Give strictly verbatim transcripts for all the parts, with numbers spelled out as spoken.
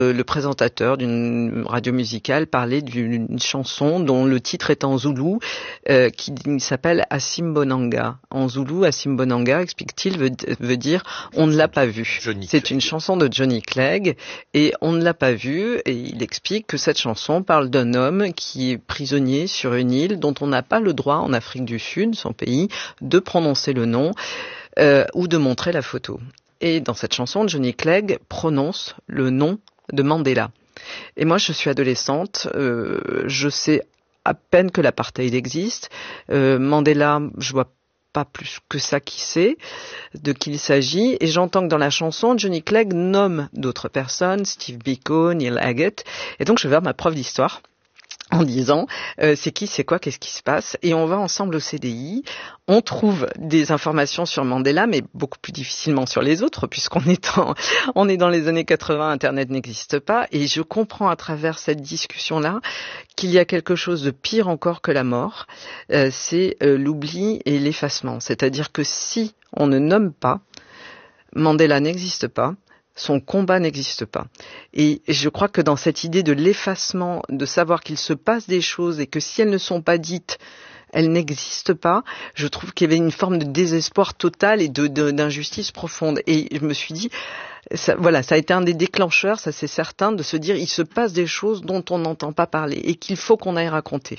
le présentateur d'une radio musicale parlait d'une chanson dont le titre est en zoulou, euh, qui s'appelle Asimbonanga. En zoulou, Asimbonanga, explique-t-il, veut, veut dire « on ne l'a pas vu ». C'est une chanson de Johnny Clegg et on ne l'a pas vu. Et il explique que cette chanson parle d'un homme qui est prisonnier sur une île dont on n'a pas le droit en Afrique du Sud, son pays, de prononcer le nom euh, ou de montrer la photo. Et dans cette chanson, Johnny Clegg prononce le nom de Mandela. Et moi, je suis adolescente, euh, je sais à peine que l'apartheid existe. Euh, Mandela, je vois pas plus que ça qui sait de qui il s'agit. Et j'entends que dans la chanson, Johnny Clegg nomme d'autres personnes, Steve Biko, Neil Haggett. Et donc, je vais vers ma prof d'histoire en disant euh, c'est qui, c'est quoi, qu'est-ce qui se passe, et on va ensemble au C D I, on trouve des informations sur Mandela, mais beaucoup plus difficilement sur les autres, puisqu'on est, en, on est dans les années quatre-vingts, Internet n'existe pas, et je comprends à travers cette discussion-là qu'il y a quelque chose de pire encore que la mort, euh, c'est euh, l'oubli et l'effacement, c'est-à-dire que si on ne nomme pas, Mandela n'existe pas, son combat n'existe pas. Et je crois que dans cette idée de l'effacement, de savoir qu'il se passe des choses et que si elles ne sont pas dites, elles n'existent pas, je trouve qu'il y avait une forme de désespoir total et de, de, d'injustice profonde. Et je me suis dit, ça, voilà, ça a été un des déclencheurs, ça c'est certain, de se dire il se passe des choses dont on n'entend pas parler et qu'il faut qu'on aille raconter.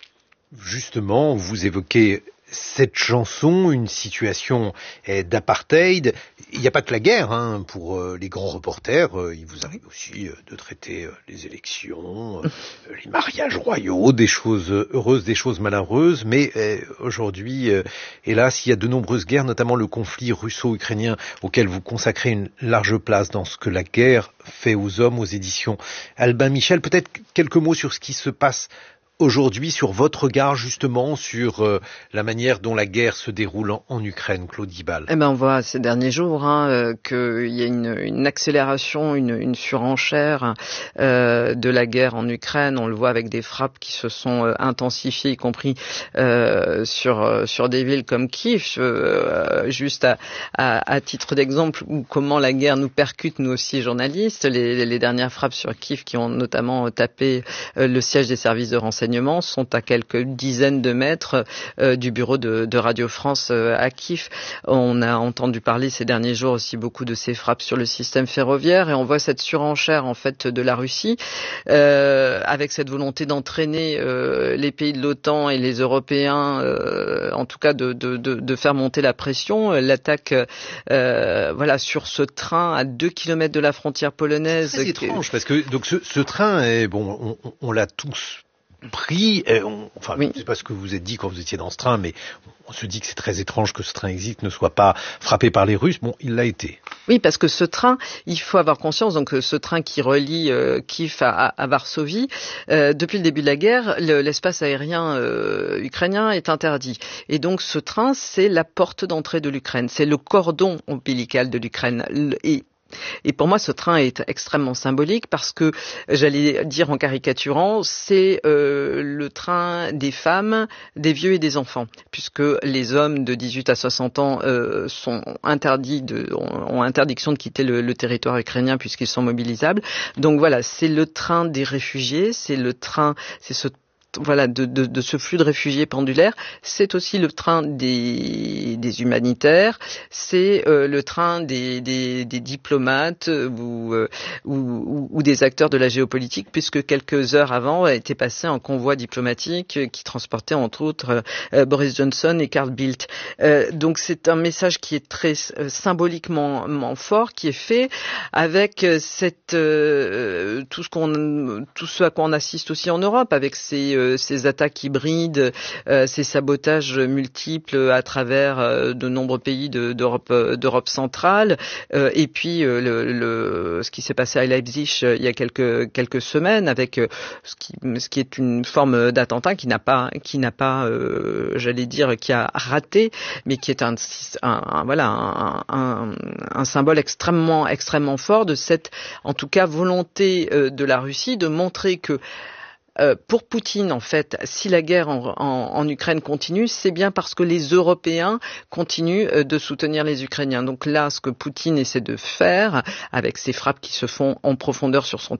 Justement, vous évoquez cette chanson, une situation d'apartheid. Il n'y a pas que la guerre, hein, pour euh, les grands reporters. Euh, il vous arrive aussi euh, de traiter euh, les élections, euh, les mariages royaux, des choses heureuses, des choses malheureuses. Mais euh, aujourd'hui, euh, hélas, il y a de nombreuses guerres, notamment le conflit russo-ukrainien auquel vous consacrez une large place dans ce que la guerre fait aux hommes, aux éditions Albin Michel. Peut-être quelques mots sur ce qui se passe aujourd'hui, sur votre regard justement sur euh, la manière dont la guerre se déroule en, en Ukraine, Claude Ibal. Eh ben, on voit ces derniers jours hein, euh, qu'il y a une, une accélération, une, une surenchère euh, de la guerre en Ukraine. On le voit avec des frappes qui se sont euh, intensifiées, y compris euh, sur euh, sur des villes comme Kiev. Euh, juste à, à, à titre d'exemple, où comment la guerre nous percute, nous aussi journalistes. Les, les dernières frappes sur Kiev qui ont notamment tapé euh, le siège des services de renseignement sont à quelques dizaines de mètres euh, du bureau de, de Radio France euh, à Kiev. On a entendu parler ces derniers jours aussi beaucoup de ces frappes sur le système ferroviaire et on voit cette surenchère en fait de la Russie euh, avec cette volonté d'entraîner euh, les pays de l'OTAN et les Européens, euh, en tout cas de, de, de, de faire monter la pression. L'attaque euh, voilà, sur ce train à deux kilomètres de la frontière polonaise. C'est étrange que... parce que donc ce, ce train, est, bon, on, on l'a tous pris, et on, enfin, oui. Je ne sais pas ce que vous êtes dit quand vous étiez dans ce train, mais on se dit que c'est très étrange que ce train existe, ne soit pas frappé par les Russes. Bon, il l'a été. Oui, parce que ce train, il faut avoir conscience, donc ce train qui relie euh, Kiev à, à, à Varsovie, euh, depuis le début de la guerre, le, l'espace aérien euh, ukrainien est interdit. Et donc ce train, c'est la porte d'entrée de l'Ukraine, c'est le cordon ombilical de l'Ukraine. Et Et pour moi, ce train est extrêmement symbolique parce que, j'allais dire en caricaturant, c'est euh, le train des femmes, des vieux et des enfants, puisque les hommes de dix-huit à soixante ans euh, sont interdits de, ont interdiction de quitter le, le territoire ukrainien puisqu'ils sont mobilisables. Donc voilà, c'est le train des réfugiés, c'est le train, c'est ce voilà, de, de, de ce flux de réfugiés pendulaires. C'est aussi le train des, des humanitaires, c'est euh, le train des, des, des diplomates ou, euh, ou, ou des acteurs de la géopolitique, puisque quelques heures avant était passé un convoi diplomatique qui transportait entre autres euh, Boris Johnson et Carl Bildt. Euh, donc c'est un message qui est très euh, symboliquement fort, qui est fait avec cette euh, tout ce qu'on tout ce à quoi on assiste aussi en Europe, avec ces ces attaques hybrides, euh, ces sabotages multiples à travers euh, de nombreux pays de, d'Europe, d'Europe centrale, euh, et puis euh, le, le, ce qui s'est passé à Leipzig euh, il y a quelques quelques semaines avec euh, ce qui ce qui est une forme d'attentat qui n'a pas qui n'a pas euh, j'allais dire qui a raté, mais qui est un, un, un voilà un, un, un symbole extrêmement extrêmement fort de cette en tout cas volonté euh, de la Russie de montrer que euh, pour Poutine, en fait, si la guerre en, en, en Ukraine continue, c'est bien parce que les Européens continuent euh, de soutenir les Ukrainiens. Donc là, ce que Poutine essaie de faire, avec ces frappes qui se font en profondeur sur son